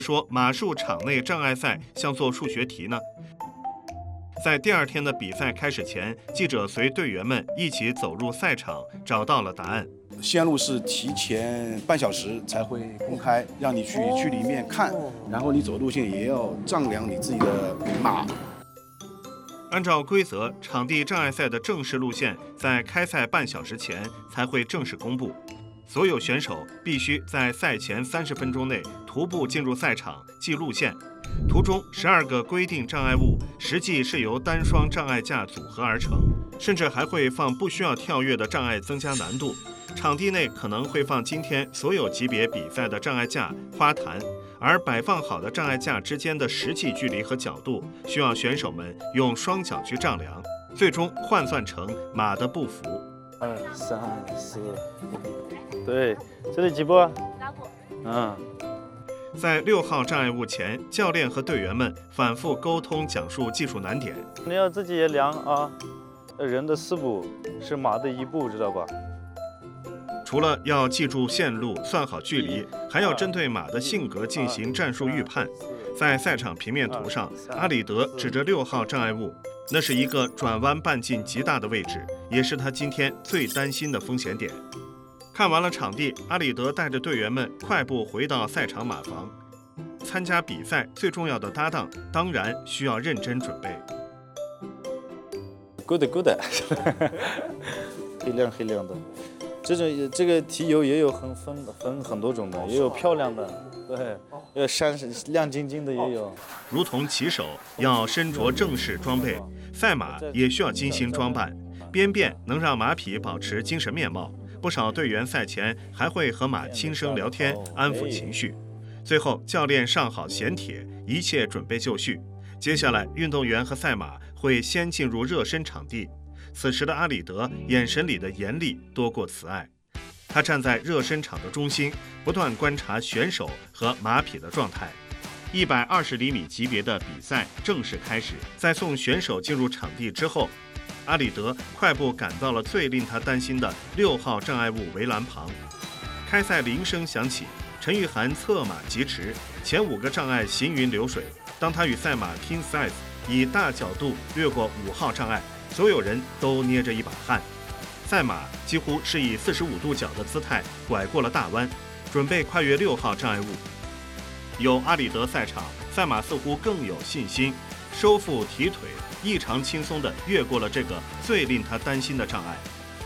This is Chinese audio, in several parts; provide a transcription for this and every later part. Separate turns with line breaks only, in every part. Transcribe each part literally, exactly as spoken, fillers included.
说马术场内障碍赛像做数学题呢？在第二天的比赛开始前，记者随队员们一起走入赛场，找到了答案。
线路是提前半小时才会公开，让你去去里面看，然后你走路线也要丈量你自己的马。
按照规则，场地障碍赛的正式路线在开赛半小时前才会正式公布。所有选手必须在赛前三十分钟内徒步进入赛场记路线。途中十二个规定障碍物实际是由单双障碍架组合而成，甚至还会放不需要跳跃的障碍增加难度。场地内可能会放今天所有级别比赛的障碍架、花坛，而摆放好的障碍架之间的实际距离和角度需要选手们用双脚去丈量，最终换算成马的步幅。
二三四，对，这里几步？八步。嗯。
在六号障碍物前，教练和队员们反复沟通，讲述技术难点。
你要自己也量啊，人的四步是马的一步，知道吧？
除了要记住线路、算好距离，还要针对马的性格进行战术预判。在赛场平面图上，阿里德指着六号障碍物，那是一个转弯半径极大的位置，也是他今天最担心的风险点。看完了场地，阿里德带着队员们快步回到赛场马房。参加比赛最重要的搭档，当然需要认真准备。
Good good， 黑亮黑亮的。这种这个提油也有很分分很多种的，也有漂亮的，对，有闪亮晶晶的也有。
如同骑手要身着正式装备，赛马也需要精心装扮，边变能让马匹保持精神面貌。不少队员赛前还会和马轻声聊天，安抚情绪。最后，教练上好衔铁，一切准备就绪。接下来，运动员和赛马会先进入热身场地。此时的阿里德眼神里的严厉多过慈爱，他站在热身场的中心，不断观察选手和马匹的状态。一百二十厘米级别的比赛正式开始，在送选手进入场地之后，阿里德快步赶到了最令他担心的六号障碍物围栏旁。开赛铃声响起，陈玉涵策马疾驰，前五个障碍行云流水。当他与赛马 King Size 以大角度越过五号障碍，所有人都捏着一把汗。赛马几乎是以四十五度角的姿态拐过了大弯，准备跨越六号障碍物。有阿里德赛场，赛马似乎更有信心，收腹提腿，异常轻松地越过了这个最令他担心的障碍。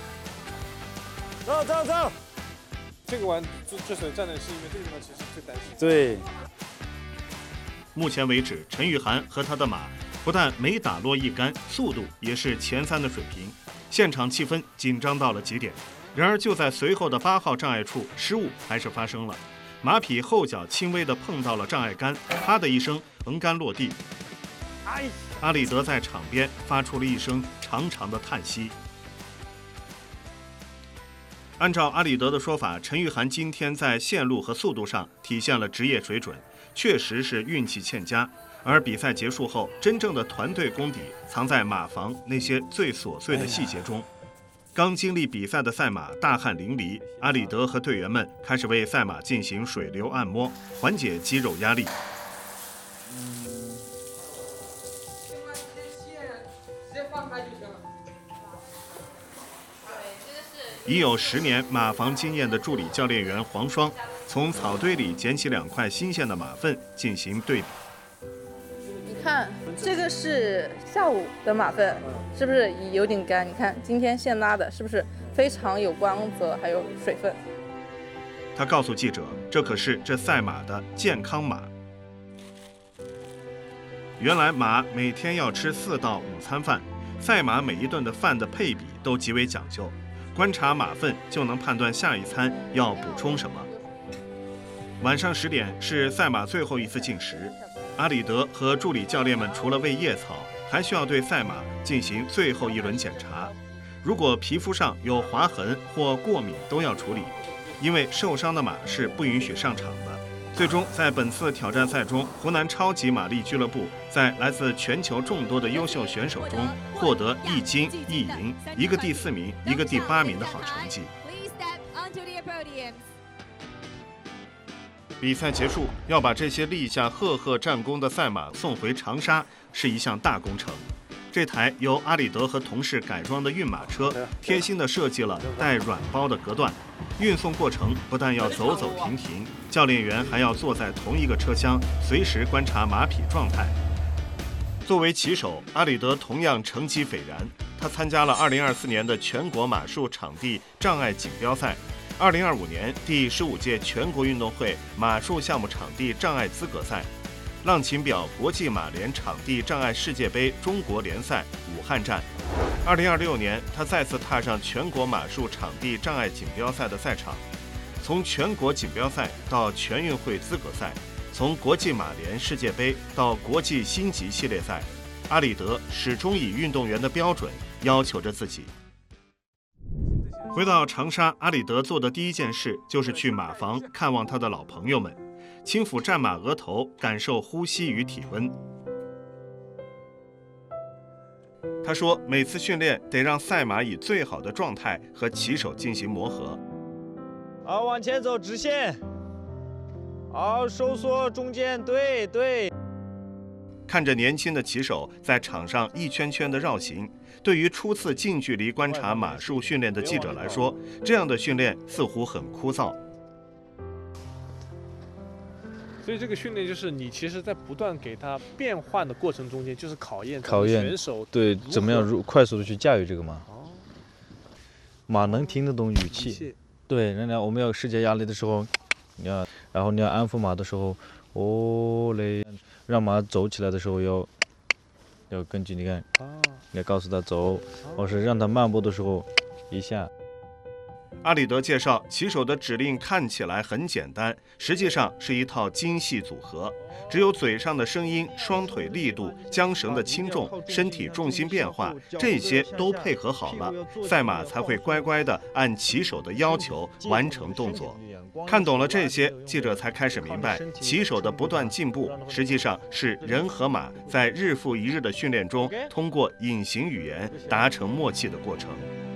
走走走！这个弯之之所以站的是因为这个地方其实最担心。
对。
目前为止，陈玉涵和他的马不但没打落一杆，速度也是前三的水平。现场气氛紧张到了极点。然而就在随后的八号障碍处，失误还是发生了。马匹后脚轻微地碰到了障碍杆，啪的一声，横杆落地。阿里德在场边发出了一声长长的叹息。按照阿里德的说法，陈玉涵今天在线路和速度上体现了职业水准，确实是运气欠佳。而比赛结束后，真正的团队功底藏在马房那些最琐碎的细节中。刚经历比赛的赛马大汗淋漓，阿里德和队员们开始为赛马进行水流按摩，缓解肌肉压力。已有十年马房经验的助理教练员黄双，从草堆里捡起两块新鲜的马粪进行对比。
你看，这个是下午的马粪，是不是有点干？你看今天现拉的，是不是非常有光泽，还有水分？
他告诉记者，这可是这赛马的健康马。原来马每天要吃四到五餐饭，赛马每一顿的饭的配比都极为讲究。观察马粪就能判断下一餐要补充什么。晚上十点是赛马最后一次进食，阿里德和助理教练们除了喂叶草，还需要对赛马进行最后一轮检查。如果皮肤上有划痕或过敏都要处理，因为受伤的马是不允许上场的。最终，在本次挑战赛中，湖南超级马力俱乐部在来自全球众多的优秀选手中获得一金一银，一个第四名，一个第八名的好成绩。 比赛结束，要把这些立下赫赫战功的赛马送回长沙是一项大工程。这台由阿里德和同事改装的运马车，贴心地设计了带软包的隔断，运送过程不但要走走停停，教练员还要坐在同一个车厢，随时观察马匹状态。作为骑手，阿里德同样成绩斐然。他参加了二零二四年的全国马术场地障碍锦标赛，二零二五年第十五届全国运动会马术项目场地障碍资格赛，浪琴表国际马联场地障碍世界杯中国联赛武汉站。二零二六年，他再次踏上全国马术场地障碍锦标赛的赛场。从全国锦标赛到全运会资格赛，从国际马联世界杯到国际星级系列赛，阿里德始终以运动员的标准要求着自己。回到长沙，阿里德做的第一件事就是去马房看望他的老朋友们，轻抚战马额头，感受呼吸与体温。他说，每次训练得让赛马以最好的状态和骑手进行磨合。
好，往前走，直线。好，收缩，中间，对对。
看着年轻的骑手在场上一圈圈的绕行，对于初次近距离观察马术训练的记者来说，这样的训练似乎很枯燥。
所以这个训练就是你其实在不断给他变换的过程中间，就是考验
考验
选手
对怎么样如快速的去驾驭这个马。
哦，
马能听得懂语气。对，人家我们要施加压力的时候，你要，然后你要安抚马的时候，哦嘞，让马走起来的时候要，要根据你看，你要告诉他走，或是让他慢步的时候，一下。
阿里德介绍，骑手的指令看起来很简单，实际上是一套精细组合。只有嘴上的声音、双腿力度、缰绳的轻重、身体重心变化，这些都配合好了，赛马才会乖乖地按骑手的要求完成动作。看懂了这些，记者才开始明白，骑手的不断进步，实际上是人和马在日复一日的训练中，通过隐形语言达成默契的过程。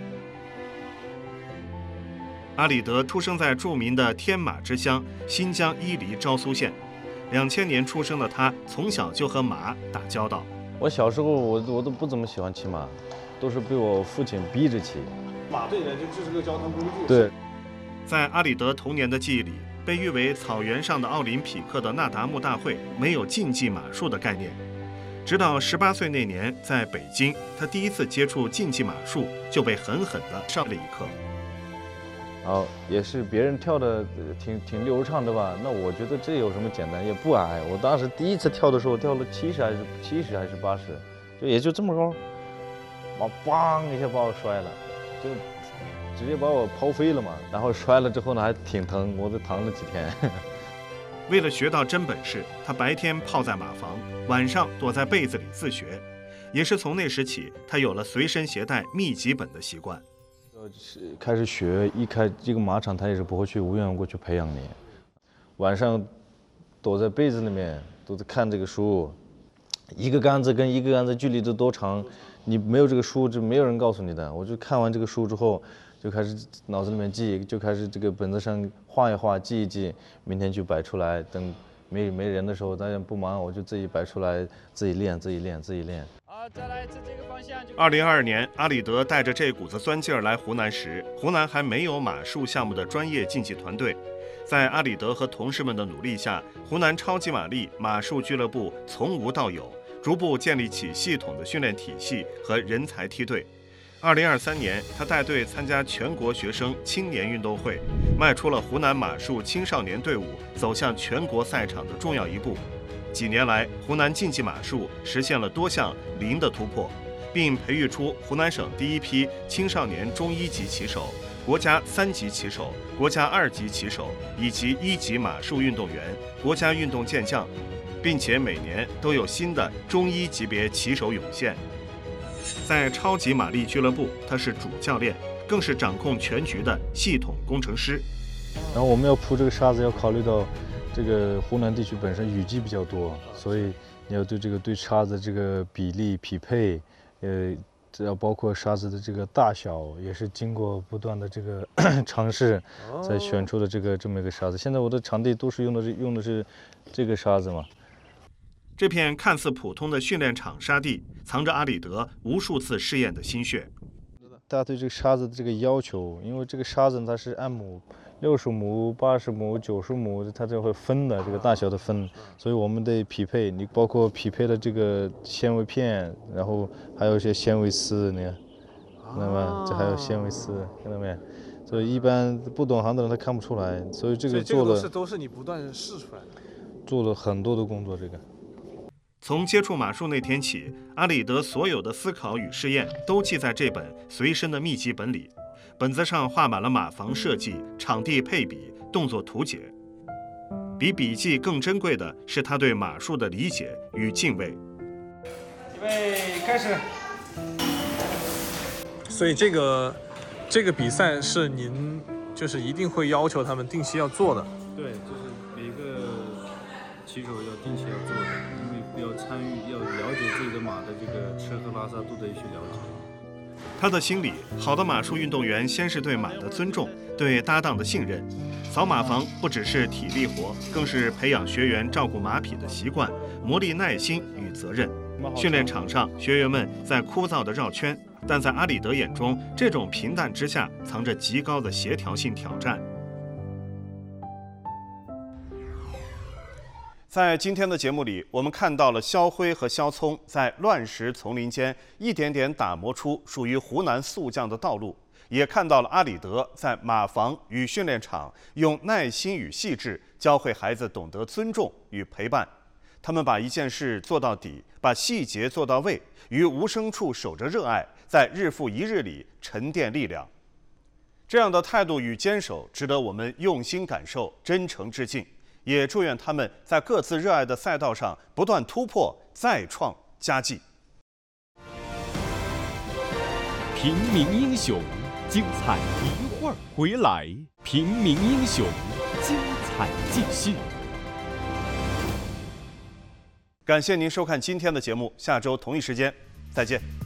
阿里德出生在著名的天马之乡新疆伊犁昭苏县。两千年出生的他，从小就和马打交道。
我小时候我我都不怎么喜欢骑马，都是被我父亲逼着骑。
马对你来说就是个交通工具。
对，
在阿里德童年的记忆里，被誉为草原上的奥林匹克的那达慕大会没有竞技马术的概念。直到十八岁那年，在北京，他第一次接触竞技马术，就被狠狠地上了一课。
好，也是别人跳的挺挺流畅的吧？那我觉得这有什么简单，也不矮。我当时第一次跳的时候跳了七十还是七十还是八十，就也就这么高，我梆一下把我摔了，就直接把我抛飞了嘛。然后摔了之后呢，还挺疼，我都疼了几天。
为了学到真本事，他白天泡在马房，晚上躲在被子里自学。也是从那时起，他有了随身携带秘籍本的习惯。
开始学，一开这个马场他也是不会去无缘无故去培养你。晚上躲在被子里面都在看这个书，一个杆子跟一个杆子距离都多长，你没有这个书就没有人告诉你的。我就看完这个书之后，就开始脑子里面记，就开始这个本子上画一画，记一记，明天就摆出来。等没没人的时候，大家不忙，我就自己摆出来，自己练，自己练，自己练。
再来自这个方向。二零二二年，阿里德带着这股子钻劲儿来湖南时，湖南还没有马术项目的专业竞技团队。在阿里德和同事们的努力下，湖南超级玛丽马术俱乐部从无到有，逐步建立起系统的训练体系和人才梯队。二零二三年，他带队参加全国学生青年运动会，迈出了湖南马术青少年队伍走向全国赛场的重要一步。几年来，湖南竞技马术实现了多项零的突破，并培育出湖南省第一批青少年中一级骑手、国家三级骑手、国家二级骑手以及一级马术运动员、国家运动健将，并且每年都有新的中一级别骑手涌现。在超级玛丽俱乐部，他是主教练，更是掌控全局的系统工程师。
然后我们要铺这个沙子，要考虑到这个湖南地区本身雨季比较多，所以你要对这个对沙子这个比例匹配，呃， 这要包括沙子的这个大小，也是经过不断的这个尝试，才选出的这个这么一个沙子。现在我的场地都是用的是用的是这个沙子嘛。
这片看似普通的训练场沙地，藏着阿里德无数次试验的心血。
大家对这个沙子的这个要求，因为这个沙子它是按亩。六十亩、八十亩、九十亩，它就会分的这个大小的分，所以我们得匹配。你包括匹配的这个纤维片，然后还有一些纤维丝，你看，那么这还有纤维丝，看到没？所以一般不懂行的人他看不出来，所以这个做了，
都是都是你不断试出来的，
做了很多的工作。这个
从接触马术那天起，阿里德所有的思考与试验都记在这本随身的秘籍本里。本子上画满了马房设计、场地配比、动作图解。比笔记更珍贵的是他对马术的理解与敬畏。
预备，开始。所以这个这个比赛是您就是一定会要求他们定期要做的。
对，就是每个骑手要定期要做的，因为要参与、要了解自己的马的这个吃喝拉撒都得去了解。
他的心里，好的马术运动员先是对马的尊重，对搭档的信任。扫马房不只是体力活，更是培养学员照顾马匹的习惯，磨砺耐心与责任。训练场上，学员们在枯燥的绕圈，但在阿里德眼中，这种平淡之下藏着极高的协调性挑战。在今天的节目里，我们看到了肖辉和肖聪在乱石丛林间一点点打磨出属于湖南速将的道路，也看到了阿里德在马房与训练场用耐心与细致教会孩子懂得尊重与陪伴。他们把一件事做到底，把细节做到位，于无声处守着热爱，在日复一日里沉淀力量。这样的态度与坚守，值得我们用心感受，真诚致敬。也祝愿他们在各自热爱的赛道上不断突破，再创佳绩。
平民英雄，精彩一会儿回来。平民英雄，精彩继续。
感谢您收看今天的节目，下周同一时间再见。